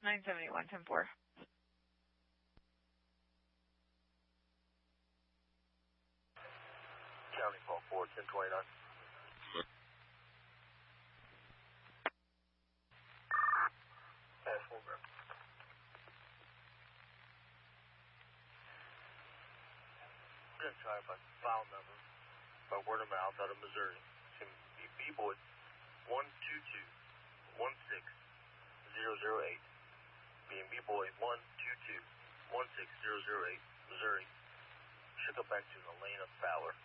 971, 10-4. County call 4, 1029. Full grip. We're going to try by file number, by word of mouth out of Missouri. It's going to be B-Boy 122-16008. Being B-Boy 122-16008, Missouri. Should go back to Elena Fowler.